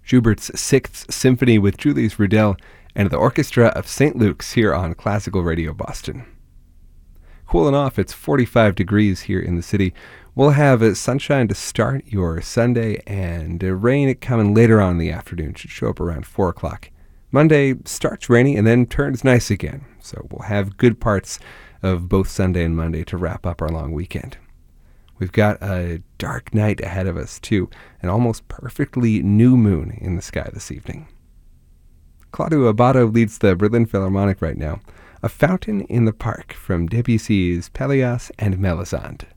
Schubert's Sixth Symphony with Julius Rudel and the Orchestra of St. Luke's here on Classical Radio Boston. Cooling off, it's 45 degrees here in the city. We'll have sunshine to start your Sunday, and rain coming later on in the afternoon. Should show up around 4 o'clock. Monday starts rainy and then turns nice again. So we'll have good parts of both Sunday and Monday to wrap up our long weekend. We've got a dark night ahead of us, too. An almost perfectly new moon in the sky this evening. Claudio Abbado leads the Berlin Philharmonic right now. A Fountain in the Park from Debussy's Pelléas and Melisande.